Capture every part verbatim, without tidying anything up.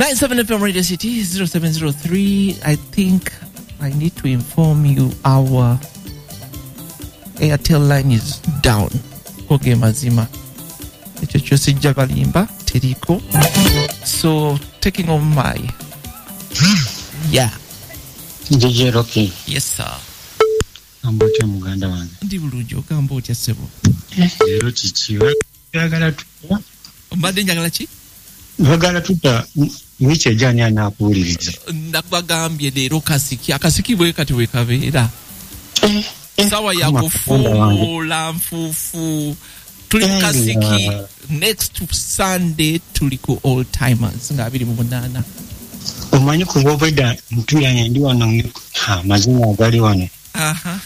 nine seven F M Radio City zero seven zero three. I think I need to inform you our Airtel line is down. Okay, mazima. Ekyo kyose jagalimba teriko. So taking on my yeah. D J Rocky. Yes sir. Ambocha muganda wange. Ndi bulungi ogamba otya sebo. Leero kikiwa yagala tuta. Mbadde njagala ki? Yagala tuta miche jani anakuwuliriza. Nakubagambye leero kasiki akasiki bwe kati we kabeera. Sawa ya kufuula nfuufu. Tuli mu kasiki next Sunday tuli ku all timers nga abiri mu munaana. Omanyi kuba obwedda ntuyanye ndi wano ha mazina agali wano. Aha.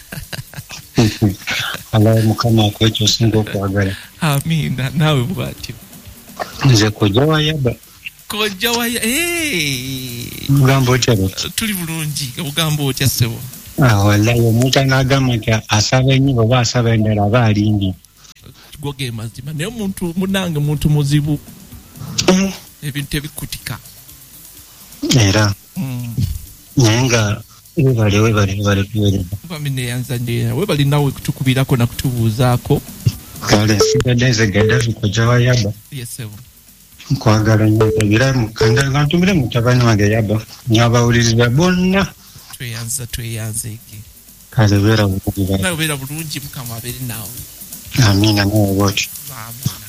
Allah mukama akwecho singo okwagala. Amina nawe bwatyo. Nze kojja wayaba. Kojja waya eh. Mugambo otya tuli bulungi ogambo otya sebo. Ah wallahi omuntu anagamba nti asaba ennyo oba asaba endala aba alindi. Goge mazima naye omuntu munange muntu muzibu. Mm. Ebintu ebikutika. Era. Mm. Nenga webale webale webale tuweereza. Bamine yanza ndera webali nawe kutukubirako na kutubuuzaako. Kale sigadde nze Gaddafi kojja wayaba. Yes sebo. Nkwagala nnyo era mukanda ntumire mutabani wange yaba nyabawuliriza bonna. Tweyanza tweyanza iki. Kale beera bulungi. Nawe beera bulungi mukama abeere naawe. Amina nawe bw'otyo. Amina.